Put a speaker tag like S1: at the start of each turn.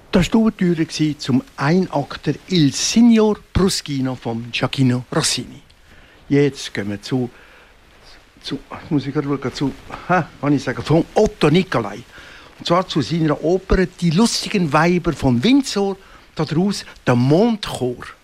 S1: Das war die Ouvertüre zum Einakter Il Signor Bruschino von Gioacchino Rossini. Jetzt gehen wir muss ich gerade schauen, kann ich sagen, von Otto Nicolai. Und zwar zu seiner Oper «Die lustigen Weiber von Windsor», daraus «Der Mondchor».